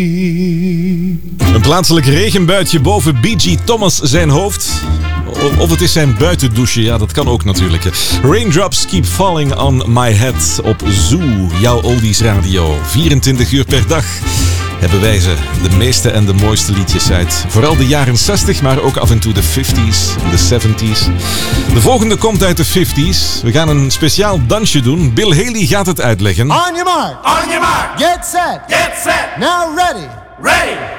Een plaatselijk regenbuitje boven B.G. Thomas zijn hoofd. Of het is zijn buitendouche, ja, dat kan ook natuurlijk. Raindrops keep falling on my head op Zoo, jouw oldies radio. 24 uur per dag hebben wij ze. De meeste en de mooiste liedjes uit. Vooral de jaren 60, maar ook af en toe de 50s en de 70s. De volgende komt uit de 50s. We gaan een speciaal dansje doen. Bill Haley gaat het uitleggen. On your mark. On your mark. Get set. Get set. Now ready. Ready.